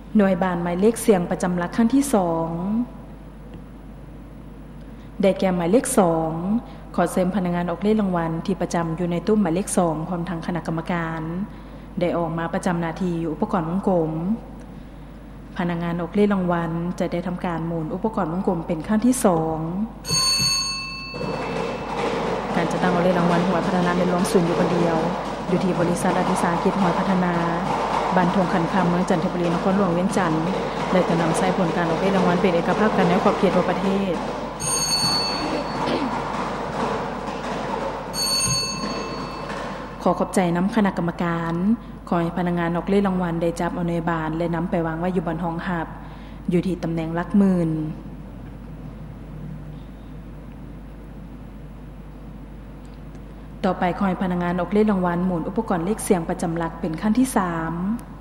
หน่วยบานหมายเลขเสียงประจำหลักขั้นที่2ได้แก่หมายเลข2ขอเชิญพนักงานออกเลขรางวัลที่ประจำอยู่ในตู้หมายเลข2พร้อมทางคณะกรรมการได้ออกมาประจำหน้าที่อยู่อุปกรณ์วงกลมพนักงานออกเลขรางวัลจะได้ทำการหมุนอุปกรณ์วงกลมเป็นขั้นที่2การจะตั้งเอาเลขรางวัลหวยพัฒนาเป็นรวมศูนย์อยู่คนเดียวอยู่ที่บริษัทอธิสาหกิจหวยพัฒนาบ้านทงขันคำเมืองจันทบุรีนครหลวงเวียงจันทร์และจะนำใช้ผลการออกเลขรางวัลเป็นเอกภาพกันในขอบเขตทั่วประเทศขอขอบใจน้ำคณะกรรมการขอให้พนักงานออกเลขรางวัลได้จับเอาในบานและนำไปวางไว้อยู่บนห้องหับอยู่ที่ตำแหน่งหลักหมื่นต่อไปขอให้พนักงานออกเลขรางวัลหมุนอุปกรณ์เลขเสียงประจำหลักเป็นขั้นที่3